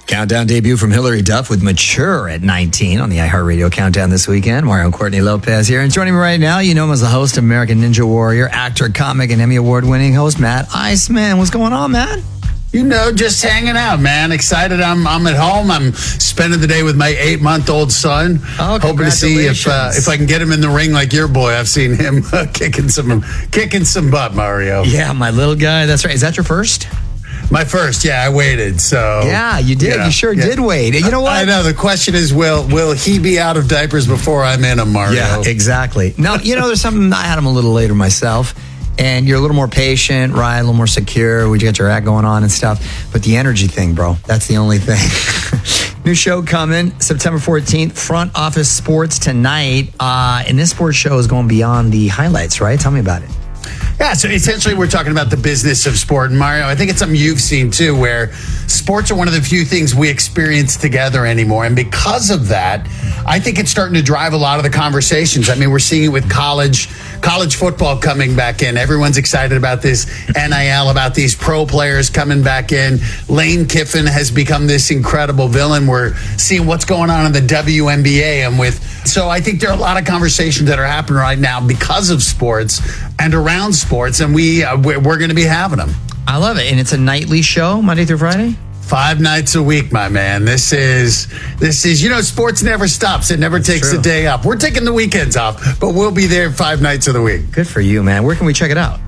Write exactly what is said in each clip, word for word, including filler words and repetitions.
Countdown debut from Hilary Duff with Mature at nineteen on the iHeartRadio Countdown this weekend. Mario and Courtney Lopez here. And joining me right now, you know him as the host of American Ninja Warrior, actor, comic, and Emmy Award-winning host, Matt Iceman. What's going on, Matt? You know, just hanging out, man. Excited. I'm I'm at home. I'm spending the day with my eight-month-old son. Oh, hoping to see if uh, if I can get him in the ring like your boy. I've seen him uh, kicking some kicking some butt, Mario. Yeah, my little guy. That's right. Is that your first? My first, yeah, I waited. So yeah, you did. You, know, you sure yeah. did wait. You know what? I know. The question is, will will he be out of diapers before I'm in him, Mario? Yeah, exactly. Now, you know, there's something. I had him a little later myself. And you're a little more patient, right? A little more secure. We get your act going on and stuff. But the energy thing, bro, that's the only thing. New show coming September fourteenth, Front Office Sports tonight. Uh, and this sports show is going beyond the highlights, right? Tell me about it. Yeah, so essentially we're talking about the business of sport. And Mario, I think it's something you've seen too, where sports are one of the few things we experience together anymore. And because of that, I think it's starting to drive a lot of the conversations. I mean, we're seeing it with college college football coming back in. Everyone's excited about this N I L, about these pro players coming back in. Lane Kiffin has become this incredible villain. We're seeing what's going on in the W N B A and with. So I think there are a lot of conversations that are happening right now because of sports and around sports, and we uh, we're, we're going to be having them. I love it, and it's a nightly show, Monday through Friday. Five nights a week, my man. This is, this is, you know, sports never stops. It never That's takes true. a day off. We're taking the weekends off, but we'll be there five nights of the week. Good for you, man. Where can we check it out?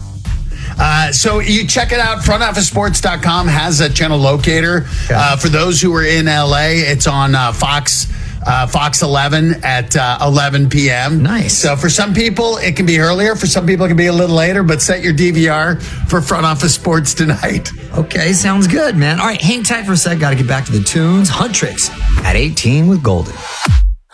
Uh, so you check it out. front office sports dot com has a channel locator. Okay. Uh, for those who are in L A, it's on uh, Fox uh, Fox eleven at uh, eleven p.m. Nice. So for some people, it can be earlier. For some people, it can be a little later. But set your D V R for Front Office Sports tonight. Okay, sounds good, man. All right, hang tight for a sec. Got to get back to the tunes. Hunt Tricks at eighteen with Golden.